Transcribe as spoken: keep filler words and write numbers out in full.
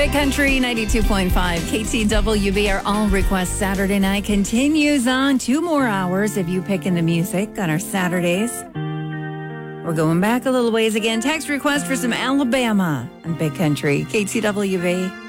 Big Country ninety-two point five K T W B. Our All Request Saturday night continues on. Two more hours of you picking the music on our Saturdays. We're going back a little ways again. Text request for some Alabama on Big Country K T W B.